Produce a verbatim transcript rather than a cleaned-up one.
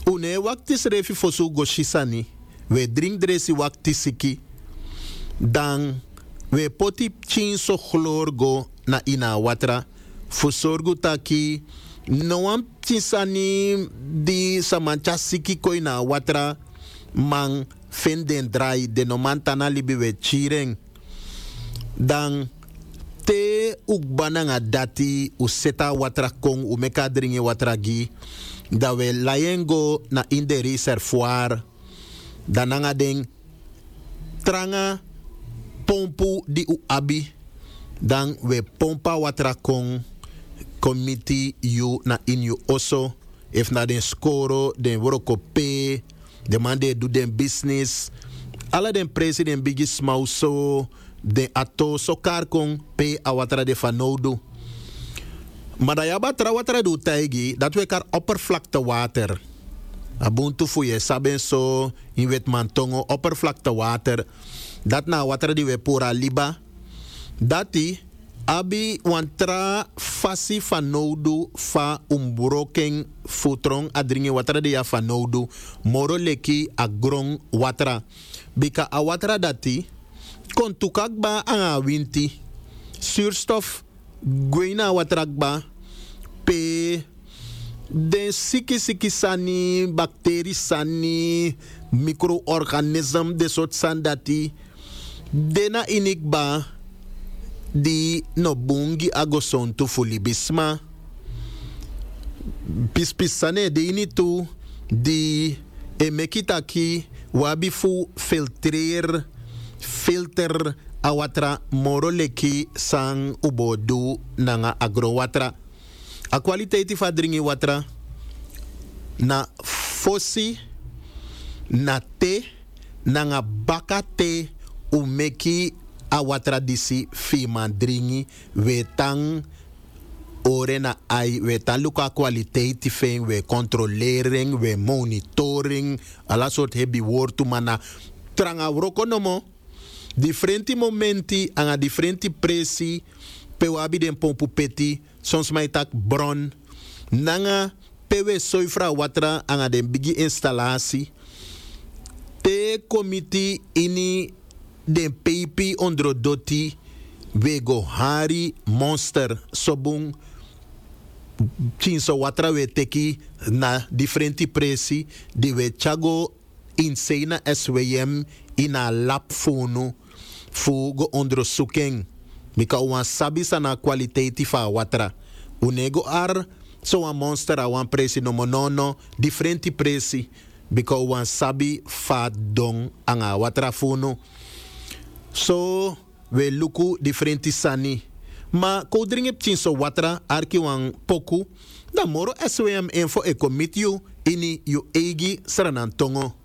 Une wakti srefi fosu goshisani. We drink dresi wakti siki. Dan we poti chinso chlor go na ina watra. Fusorgu taki. No am chinsani di samancha siki ko ina watra. Man fenden dry. De no mantana libi we chireng. Dan te ukbana nga dati useta watra kong umeka dringi watra gi. Da we layengo na in de reservoir. Dan nga den tranga pompu di u abi. Dan we pompa watra kong committee you na in you oso. If na den skoro, den woroko pay, de man de do den business. Alla den president bigi smau so. De ato sokar kong pe a watra de fanodu. Maar dat je tra watra do taigi, dat we kar oppervlakte water. Abuntu fuye saben so in wet mantongo oppervlakte water. Dat na watra di we pura liba. Dati abi wantra fasi fanodu fa umbroken futrong adringe watra de ya fanodu. Moro leki agrong watra. Bika a watra dati kon tukakba anga winti. Zuurstof gwena watrakba pe de siki siki sani, bacterie sani, micro-organism de soort sandati. Dena inikba di no bungi agosontu fulibisma. Pispisane de initu di emekitaki wabi fu filtreer filter awatra moro leki sang ubodu nanga agro watra. A kwaliteit van dringi watra na fosi na te nanga baka te umeki awatra disi fima dringi wetang ore na ai wetan luka kwaliteit fen we controlering we monitoring ala soort hebi wortu mana tranga wrokonomo. Differenti momenti anga differenti presi pe wabi den pompu peti sons mai tak bron nanga pewe soifra watra anga den bigi installasi te komiti ini den peipi ondro doti wego hari monster sobung chinso watra we teki na differenti presi di we chago insena S W M ina lab fonu fu go onderzoeking. Mika wan sabi sa na kwaliteit fa watra. Unego ar so wan monster a wan presi no monono differenti presi. Bika wan sabi fa dong anga watra funu. So we luku differenti sani. Ma ko dringep chinso watra arki wan poku. Da moro S W M info e commit you ini you egi sranantongo.